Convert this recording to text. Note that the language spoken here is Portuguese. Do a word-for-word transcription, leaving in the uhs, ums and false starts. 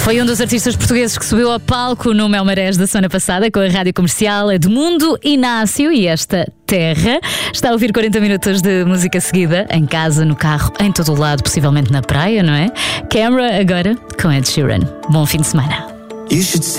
Foi um dos artistas portugueses que subiu ao palco no Mel Marés da semana passada com a rádio comercial Edmundo Inácio e esta Terra. Está a ouvir quarenta minutos de música seguida, em casa, no carro, em todo o lado, possivelmente na praia, não é? Camera agora com Ed Sheeran. Bom fim de semana.